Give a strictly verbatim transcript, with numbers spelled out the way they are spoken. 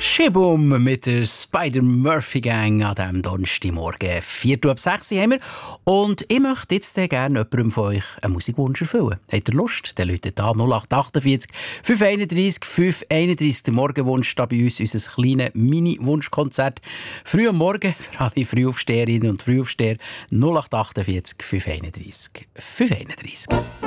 Schibum mit der Spider-Murphy-Gang an diesem Donnerstagmorgen. Viertel ab sechs haben wir. Und ich möchte jetzt gerne jemandem von euch einen Musikwunsch erfüllen. Habt ihr Lust? Dann läutet an null acht achtundvierzig fünf einunddreissig fünf einunddreissig. Der Morgenwunsch da bei uns, unser kleines Mini-Wunschkonzert. Früh am Morgen für alle Frühaufsteherinnen und Frühaufsteher. null acht achtundvierzig fünf einunddreissig fünf einunddreissig.